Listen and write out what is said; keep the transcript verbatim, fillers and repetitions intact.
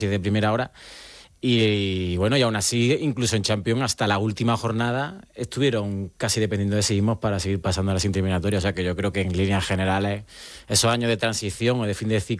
de primera hora. Y, y bueno, y aún así, incluso en Champions, hasta la última jornada, estuvieron casi dependiendo de sí mismos para seguir pasando a las eliminatorias. O sea que yo creo que en líneas generales, esos años de transición o de fin de ciclo